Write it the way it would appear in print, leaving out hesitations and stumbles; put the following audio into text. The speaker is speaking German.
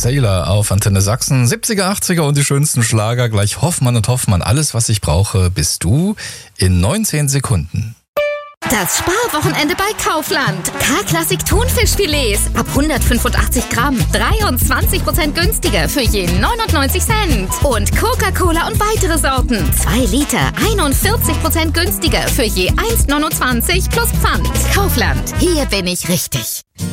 Sailor auf Antenne Sachsen. 70er, 80er und die schönsten Schlager. Gleich Hoffmann und Hoffmann. Alles, was ich brauche, bist du in 19 Sekunden. Das Sparwochenende bei Kaufland. K-Klassik Thunfischfilets ab 185 Gramm. 23% günstiger für je 99 Cent. Und Coca-Cola und weitere Sorten. 2 Liter, 41% günstiger für je 1,29 plus Pfand. Kaufland, hier bin ich richtig.